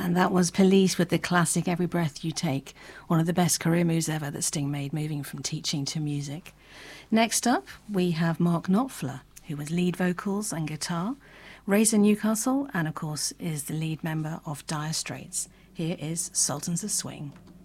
And that was Police with the classic Every Breath You Take, one of the best career moves ever that Sting made, moving from teaching to music. Next up, we have Mark Knopfler, who was lead vocals and guitar, raised in Newcastle, and of course is the lead member of Dire Straits. Here is Sultans of Swing.